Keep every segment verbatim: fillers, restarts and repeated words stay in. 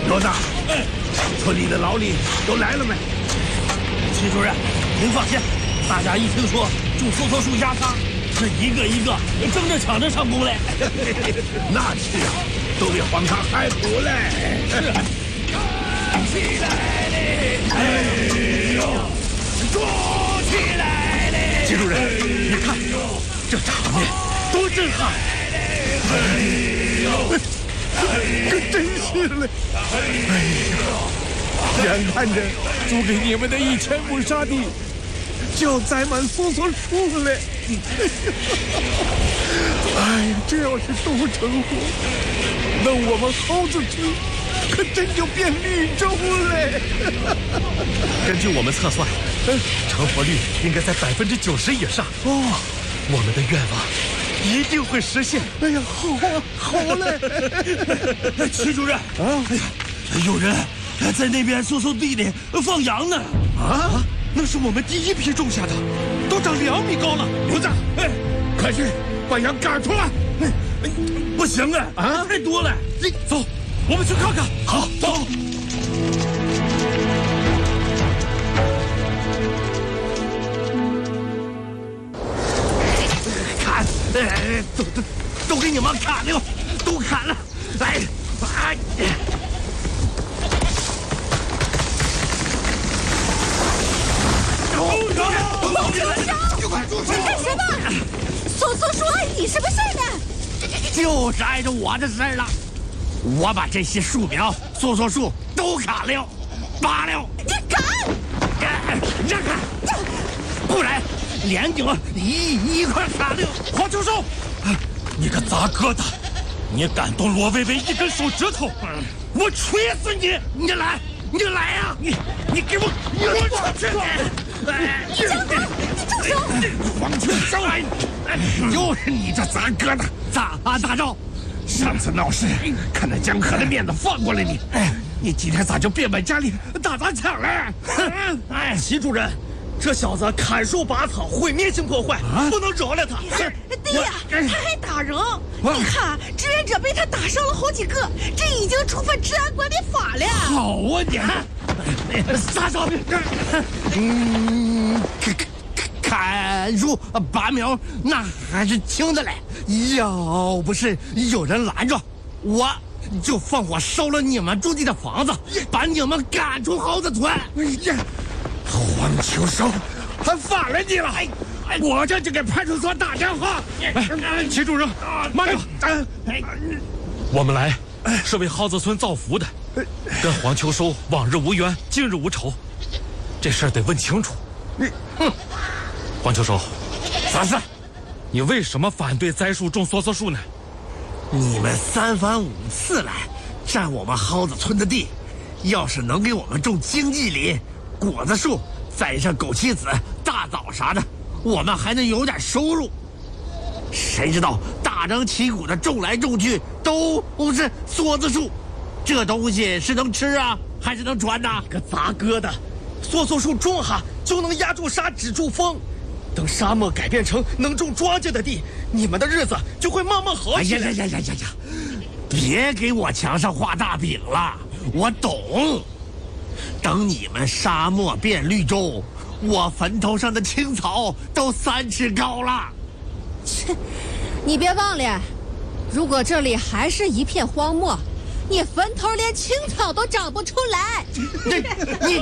罗子，哎，村里的老李都来了没？ 齐主任，您放心，大家一听说种梭梭树压沙，这一个一个争着抢着上工来。 那是啊，都比黄沙还苦嘞。 是。起来嘞！哎呦，捉起来嘞！ 齐主任，你看，这场面多震撼！ 哎呦， 可真是嘞！哎呀，眼看着租给你们的一千亩沙地就要栽满梭梭树嘞！哎呀，这要是都成活，那我们蒿子村可真就变绿洲嘞！ 根据我们测算，成活率应该在百分之九十以上。 哦， 我们的愿望一定会实现。 哎呀，好啊，好嘞！ 齐主任啊，哎呀，有人在那边梭梭地里放羊呢。 啊，那是我们第一批种下的，都长两米高了。 胡子，哎，快去把羊赶出来！ 哎，不行啊，啊，太多了。 走，我们去看看。 好，走。砍，哎，都都都给你们砍了，都砍了。来，哎。 住手！就快住手！干什么？梭梭树碍你什么事呢？ 就是碍着我的事儿了。我把这些树苗、梭梭树都砍了、拔了。 你敢？ 让开！不然连你们一一块砍了。 黄秋收，你个杂疙瘩，你敢动罗薇薇一根手指头， 我锤死你！你来，你来呀！你你给我滚出去！ 江哥，你住手！ 黄秋收，就是你这杂疙瘩，咋啊大招？ 上次闹事，看在江河的面子放过了你，哎，你今天咋就变本加厉打砸抢了？ 哎， 齐主任，这小子砍树拔草，毁灭性破坏，啊、不能饶了他。 对呀，他还打人！你看，志愿者被他打伤了好几个，这已经触犯治安管理法了。 好啊你！撒手！嗯，砍树拔苗那还是轻的嘞，要不是有人拦着，我就放火烧了你们住地的房子，把你们赶出蒿子村。 哎呀，黄秋收，还反了你了！我这就给派出所打电话。 哎，齐主任，慢着！我们来是为蒿子村造福的，跟黄秋收往日无冤，近日无仇，这事儿得问清楚。 你，哼， 黄秋收， 啥事？ 你为什么反对栽树种梭梭树呢？ 你们三番五次来占我们蒿子村的地，要是能给我们种经济林、果子树，栽上枸杞子、大枣啥的，我们还能有点收入。谁知道大张旗鼓的种来种去都是梭子树，这东西是能吃啊，还是能传呐？ 你个杂疙瘩，梭梭树种哈就能压住沙，止住风。等沙漠改变成能种庄稼的地，你们的日子就会慢慢好起来。 哎呀呀呀呀呀呀！别给我墙上画大饼了，我懂。等你们沙漠变绿洲，我坟头上的青草都三尺高了。 切，你别忘了，如果这里还是一片荒漠，你坟头连青草都长不出来。 你，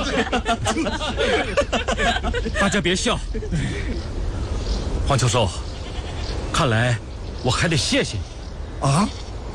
大家别笑。黄秋收，看来我还得谢谢你啊！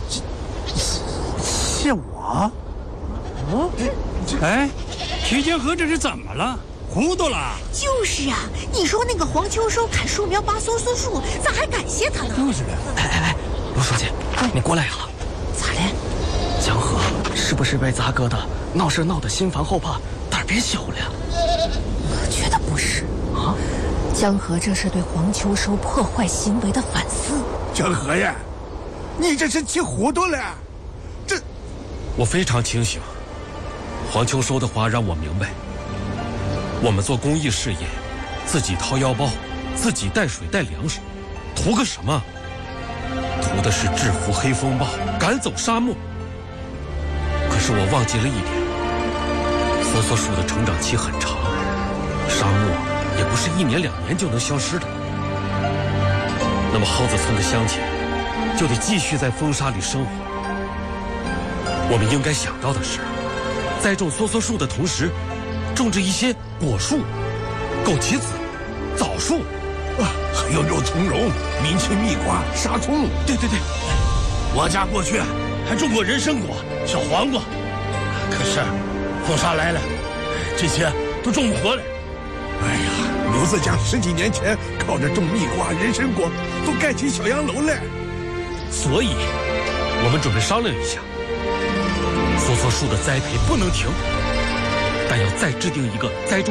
谢我？ 哦，哎，徐建和这是怎么了？糊涂了？ 就是啊，你说那个黄秋收砍树苗拔梭梭树，咋还感谢他呢？ 就是的。 哎哎哎，卢书记，你过来呀！ 咋了？ 江河是不是被杂疙瘩闹事闹得心烦后怕，胆儿变小了呀？ 我觉得不是啊，江河这是对黄秋收破坏行为的反思。 江河呀，你这是气糊涂了。这， 我非常清醒。黄秋收的话让我明白，我们做公益事业，自己掏腰包，自己带水带粮食，图个什么？图的是制服黑风暴，赶走沙漠。可是我忘记了一点，梭梭树的成长期很长，沙漠也不是一年两年就能消失的。那么蒿子村的乡亲就得继续在风沙里生活。我们应该想到的是，栽种梭梭树的同时，种植一些果树、枸杞子、枣树， 啊，还有肉苁蓉、明青蜜瓜、沙葱。 对对对， 我家过去还种过人参果、小黄瓜，可是风沙来了，这些都种不活了。 哎呀，刘子家十几年前靠着种蜜瓜、人参果，都盖起小洋楼了。 所以，我们准备商量一下，梭梭树的栽培不能停，但要再制定一个栽种